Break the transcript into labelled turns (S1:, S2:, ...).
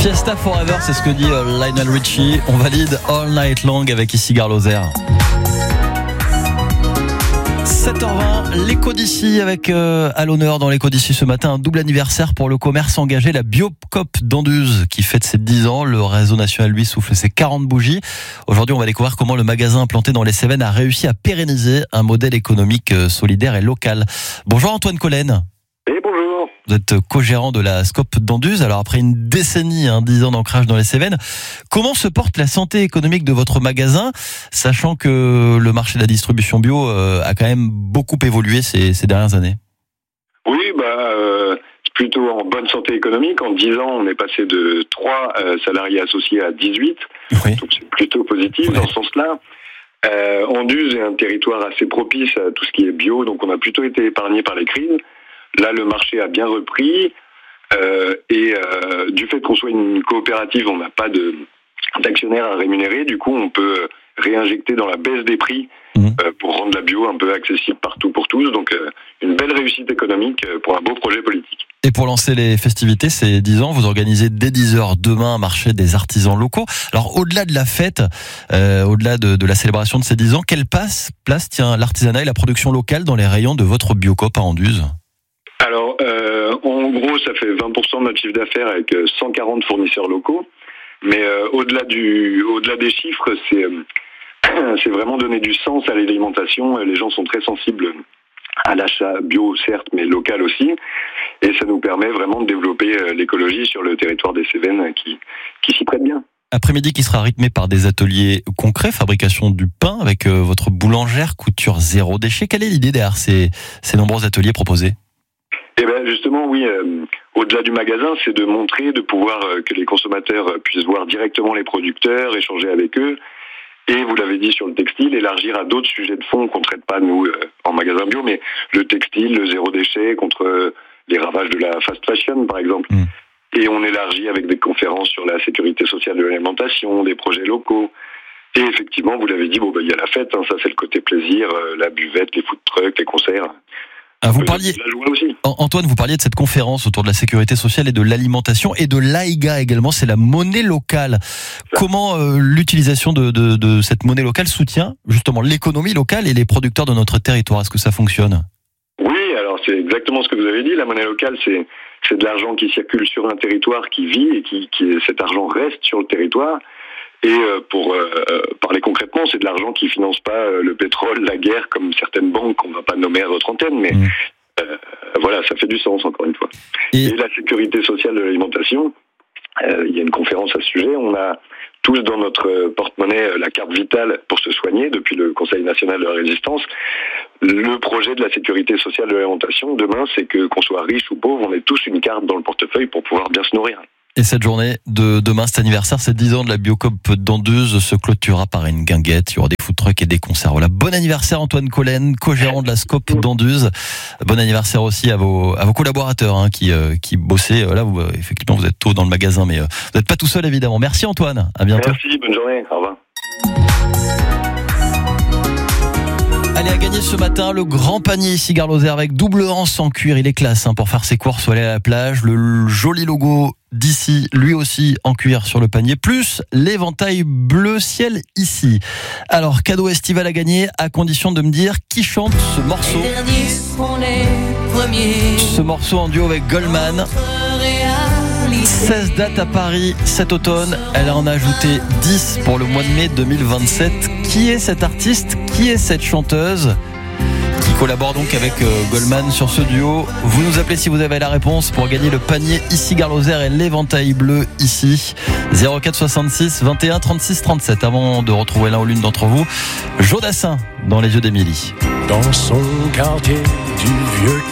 S1: Fiesta Forever, c'est ce que dit Lionel Richie. On valide All Night Long avec ici Garloser. 7h20, l'écho d'ici avec à l'honneur dans l'écho d'ici ce matin un double anniversaire pour le commerce engagé, la Biocoop d'Anduze qui fête ses 10 ans. Le réseau national lui souffle ses 40 bougies. Aujourd'hui, on va découvrir comment le magasin implanté dans les Cévennes a réussi à pérenniser un modèle économique solidaire et local. Bonjour Antoine Collen.
S2: Et bonjour.
S1: Vous êtes co-gérant de la Scoop d'Anduze. Alors après une décennie, 10 ans d'ancrage dans les Cévennes, comment se porte la santé économique de votre magasin, sachant que le marché de la distribution bio a quand même beaucoup évolué ces dernières années?
S2: Oui, c'est plutôt en bonne santé économique. En 10 ans, on est passé de 3 salariés associés à 18.
S1: Oui.
S2: Donc c'est plutôt positif dans ce sens-là. Anduze est un territoire assez propice à tout ce qui est bio, donc on a plutôt été épargné par les crises. Là, le marché a bien repris et du fait qu'on soit une coopérative, on n'a pas d'actionnaires à rémunérer. Du coup, on peut réinjecter dans la baisse des prix pour rendre la bio un peu accessible partout pour tous. Donc, une belle réussite économique pour un beau projet politique.
S1: Et pour lancer les festivités, ces 10 ans, vous organisez dès 10h demain un marché des artisans locaux. Alors, au-delà de la fête, au-delà de la célébration de ces 10 ans, quelle place tient l'artisanat et la production locale dans les rayons de votre Biocoop à Anduze ?
S2: Alors, en gros, ça fait 20% de notre chiffre d'affaires avec 140 fournisseurs locaux. Mais au-delà des chiffres, c'est vraiment donner du sens à l'alimentation. Les gens sont très sensibles à l'achat bio, certes, mais local aussi. Et ça nous permet vraiment de développer l'écologie sur le territoire des Cévennes qui s'y prête bien.
S1: Après-midi qui sera rythmé par des ateliers concrets, fabrication du pain avec votre boulangère, couture zéro déchet. Quelle est l'idée derrière ces nombreux ateliers proposés ?
S2: Eh ben justement, oui. Au-delà du magasin, c'est de montrer, de pouvoir que les consommateurs puissent voir directement les producteurs, échanger avec eux. Et vous l'avez dit sur le textile, élargir à d'autres sujets de fond qu'on ne traite pas, nous, en magasin bio, mais le textile, le zéro déchet, contre les ravages de la fast fashion, par exemple. Et on élargit avec des conférences sur la sécurité sociale de l'alimentation, des projets locaux. Et effectivement, vous l'avez dit, il y a la fête, ça c'est le côté plaisir, la buvette, les food trucks, les concerts.
S1: Vous parliez, Antoine, vous parliez de cette conférence autour de la sécurité sociale et de l'alimentation et de l'AIGA également, c'est la monnaie locale. Comment l'utilisation de cette monnaie locale soutient justement l'économie locale et les producteurs de notre territoire? Est-ce que ça fonctionne?
S2: Oui, alors c'est exactement ce que vous avez dit. La monnaie locale, c'est de l'argent qui circule sur un territoire, qui vit et cet argent reste sur le territoire. Et pour parler concrètement, c'est de l'argent qui finance pas le pétrole, la guerre, comme certaines banques qu'on va pas nommer à votre antenne, mais voilà, ça fait du sens encore une fois. Et la sécurité sociale de l'alimentation, il y a une conférence à ce sujet. On a tous dans notre porte-monnaie la carte vitale pour se soigner depuis le Conseil national de la résistance. Le projet de la sécurité sociale de l'alimentation, demain, c'est qu'on soit riche ou pauvre, on ait tous une carte dans le portefeuille pour pouvoir bien se nourrir.
S1: Et cette journée de demain, cet anniversaire, ces 10 ans de la Biocoop d'Anduze se clôturera par une guinguette. Il y aura des food trucks et des concerts. Voilà. Bon anniversaire Antoine Collen, co-gérant de la Scoop d'Anduze. Bon anniversaire aussi à vos collaborateurs qui bossaient. Là, effectivement, vous êtes tôt dans le magasin, mais vous n'êtes pas tout seul évidemment. Merci Antoine. À bientôt.
S2: Merci. Bonne journée. Au revoir.
S1: Allez, à gagner ce matin le grand panier ici Garloser avec double anse en cuir. Il est classe pour faire ses courses ou aller à la plage. Le joli logo d'ici, lui aussi en cuir sur le panier, plus l'éventail bleu ciel ici. Alors, cadeau estival à gagner à condition de me dire qui chante ce morceau.
S3: Les derniers sont les premiers.
S1: Ce morceau en duo avec Goldman. 16 dates à Paris cet automne. Elle en a ajouté 10 pour le mois de mai 2027. Qui est cet artiste? Qui est cette chanteuse qui collabore donc avec Goldman sur ce duo? Vous nous appelez si vous avez la réponse pour gagner le panier ici Garloser et l'éventail bleu ici. 04 66 21 36 37. Avant de retrouver l'un ou l'une d'entre vous, Jodassin dans Les Yeux d'Émilie.
S4: Dans son quartier du vieux